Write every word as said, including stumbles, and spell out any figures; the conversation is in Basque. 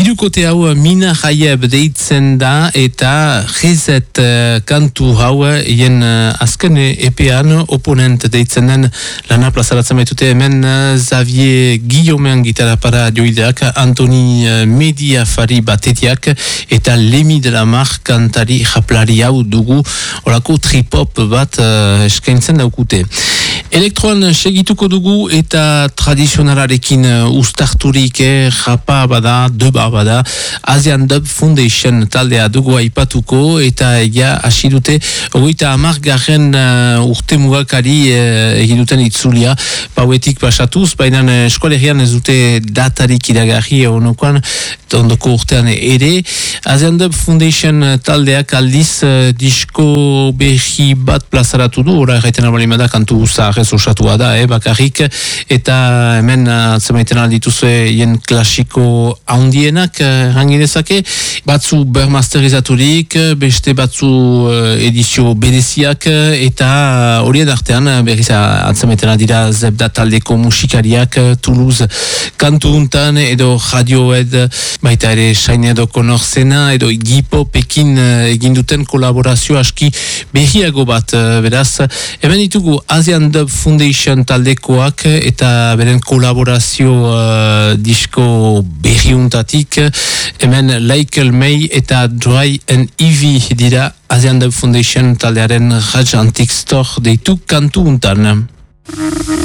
Hirukote hau Mina Hayeb deitzen da eta Rezet uh, kantu hau hien uh, azken epean oponent deitzen den lana plazaratzen baitute hemen uh, Xavier Guillaumean gitarra para joideak, Antoni uh, Mediafari batetiak eta Lemi de la Mar kantari japlari hau dugu orako trip-hop bat uh, eskaintzen daukute. Elektroan segituko dugu eta tradizionalarekin uh, ustarturik eh, japa bada, deba bada, Asian Dub Foundation taldea dugu aipatuko eta egia hasi dute ogoita amargarren uh, urte mugakari uh, egin duten itzulia pauetik pasatuz, baina uh, eskualerian ez dute datarik iragarri honokoan, ondoko urtean ere. Asian Dub Foundation taldeak aldiz uh, disko berri bat plazaratu du, ora erraiten abalimada kantu zaharrez osatua da, eh, bakarrik, eta hemen atzemaiten uh, aldituzue hien klasiko handienak uh, dezake, batzu bermasterizaturik, beste batzu uh, edizio bereziak eta horien uh, artean berriz atzemaiten dira Zebda taldeko musikariak uh, Toulouse kantu untan edo Radiohead baita ere Shine edo Konorzena edo Gipopekin uh, egin duten kolaborazio aski berriago bat uh, beraz, hemen ditugu Asian Dub Foundation taldekoak eta beren kolaborazio uh, disko berriuntatik hemen Leikel May eta Dry and Ivy dira Asian Dub Foundation taldearen Raj Antique Store deitu kantu untan.